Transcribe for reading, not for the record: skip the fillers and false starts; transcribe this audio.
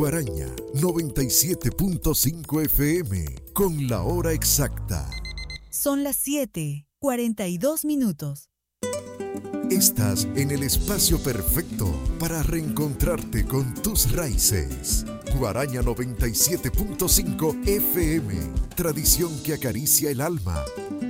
Guaraña 97.5 FM con la hora exacta. Son las 7:42. Estás en el espacio perfecto para reencontrarte con tus raíces. Guaraña 97.5 FM, tradición que acaricia el alma.